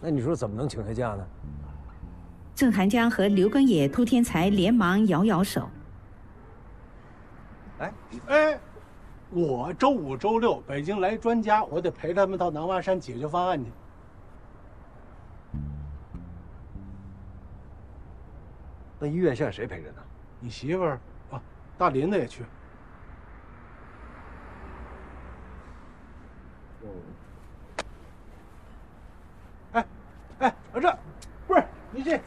那你说怎么能请下假呢？ 郑寒江和刘根野、涂天才连忙摇摇手。 哎，我周5、周6北京来专家，我得陪他们到南洼山解决方案去。 那医院现在谁陪着呢？ 你媳妇儿啊，大林子也去。哎，我这不是你这。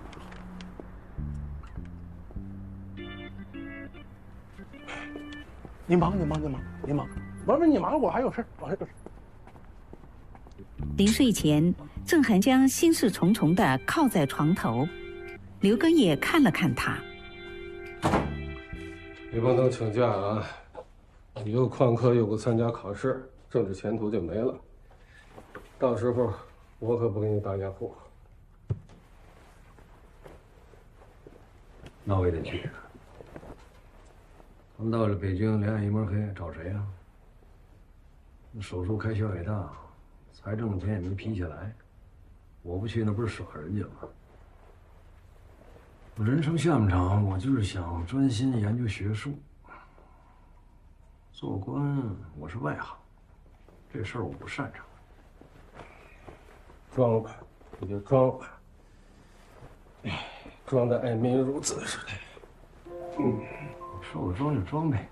你忙，你忙，我还有事， 临睡前，郑寒江心事重重地靠在床头。刘根野看了看他， 你不能请假啊！你又旷课又不参加考试，政治前途就没了。到时候我可不给你打掩护。 那我也得去。咱们到了北京，两眼一抹黑，找谁呀？那手术开销也大，财政钱也没批下来，我不去那不是舍人家吗？我人生下半场，我就是想专心研究学术。做官我是外行，这事儿我不擅长。 装吧，你就装吧。哎，装的爱民如子似的。 说我装就装呗。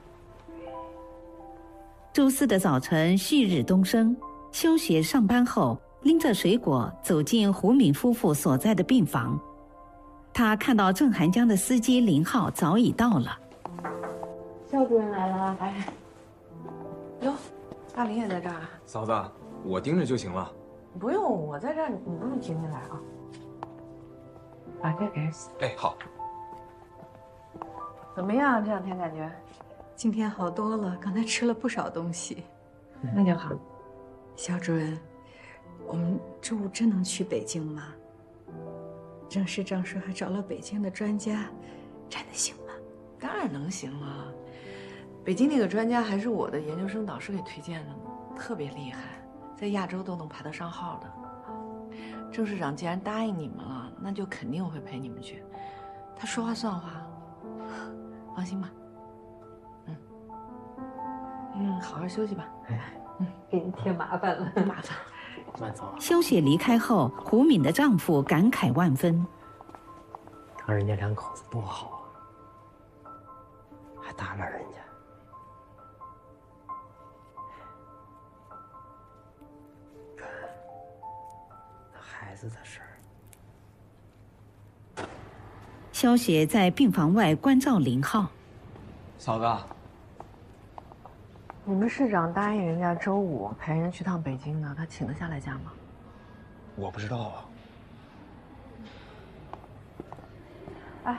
周4的早晨，旭日东升。休学上班后，拎着水果走进胡敏夫妇所在的病房。他看到郑寒江的司机林浩早已到了。 肖主任来了，哎，哟，大林也在这儿啊？ 嫂子，我盯着就行了。 不用，我在这儿，你不用请进来啊。把这给人洗。 哎，好。 怎么样？这2天感觉？ 今天好多了，刚才吃了不少东西。 那就好。 肖主任，我们周5真能去北京吗？郑市长说还找了北京的专家，真的行吗？ 当然能行了。北京那个专家还是我的研究生导师给推荐的呢，特别厉害，在亚洲都能排得上号的。郑市长既然答应你们了，那就肯定会陪你们去。他说话算话，放心吧。好好休息吧。 给你添麻烦了， 麻烦。 慢走。 肖雪离开后，胡敏的丈夫感慨万分。 看人家2口子多好啊，还打扰人家。看那孩子的事儿。 肖雪在病房外关照林浩。 嫂子， 你们市长答应人家周5陪人去趟北京呢，他请得下来假吗？ 我不知道啊。 哎，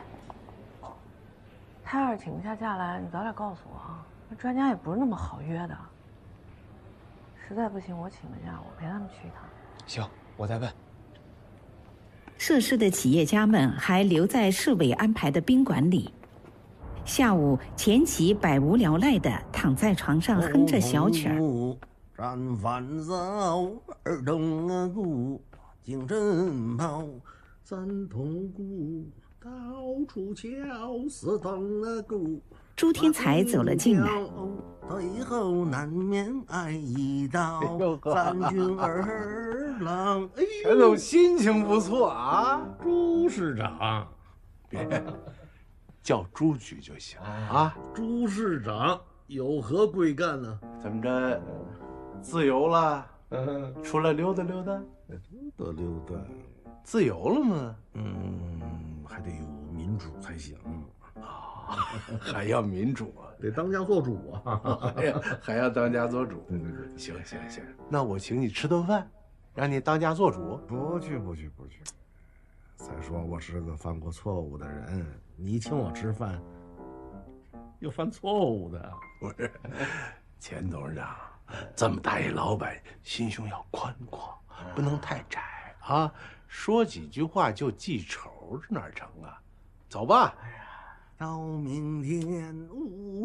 他要是请不下假来，你早点告诉我啊。那专家也不是那么好约的。实在不行，我请个假，我陪他们去一趟。 行，我再问。 涉事的企业家们还留在市委安排的宾馆里。下午，钱琦百无聊赖地躺在床上哼着小曲儿。 战饭扫儿童鼓，精神跑三通鼓，到处敲四通鼓。 朱天才走了进来。 退后难免挨一刀，三军二郎。 陈总心情不错啊， 朱市长， 别叫朱局就行啊。 朱市长有何贵干呢？ 怎么着，自由了？出来溜达溜达？ 溜达溜达， 自由了吗？ 还得有民主才行。 还要民主啊？ 得当家做主啊！ 还要当家做主。对，行，那我请你吃顿饭，让你当家做主。 不去。再说我是个犯过错误的人，你请我吃饭，又犯错误的。 不是，钱董事长，这么大一老板，心胸要宽阔，不能太窄啊。说几句话就记仇，这哪成啊？走吧。 到明天